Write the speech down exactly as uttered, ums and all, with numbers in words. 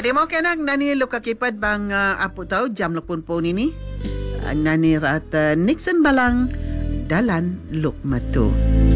Adi mo kenak nani lo kakipad bang uh, apo tau jam lukpun po nini. Uh, nani rat uh, Nixon balang dalan lukmatu.